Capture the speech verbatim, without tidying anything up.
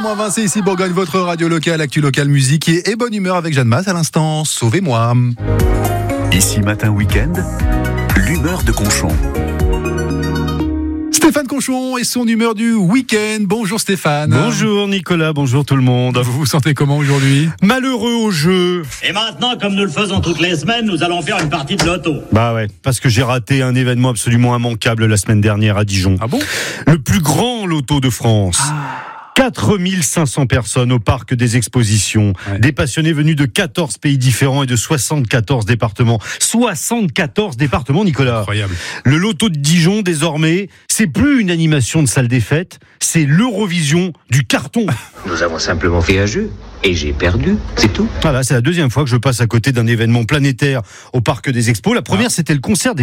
moins vingt, c'est ici Bourgogne, votre radio locale, actu locale, musique et, et bonne humeur avec Jeanne Masse à l'instant. Sauvez-moi. Ici Matin Week-end, l'humeur de Conchon. Stéphane Conchon et son humeur du week-end. Bonjour Stéphane. Bonjour Nicolas, bonjour tout le monde. Vous vous sentez comment aujourd'hui ? Malheureux au jeu. Et maintenant, comme nous le faisons toutes les semaines, nous allons faire une partie de loto. Bah ouais, parce que j'ai raté un événement absolument immanquable la semaine dernière à Dijon. Ah bon ? Le plus grand loto de France. Ah. quatre mille cinq cents personnes au parc des expositions, ouais. Des passionnés venus de quatorze pays différents et de soixante-quatorze départements. soixante-quatorze départements, Nicolas. Incroyable. Le loto de Dijon, désormais, c'est plus une animation de salle des fêtes, c'est l'Eurovision du carton. Nous avons simplement fait un jeu et j'ai perdu, c'est tout. Voilà, c'est la deuxième fois que je passe à côté d'un événement planétaire au parc des expos. La première, ah. c'était le concert des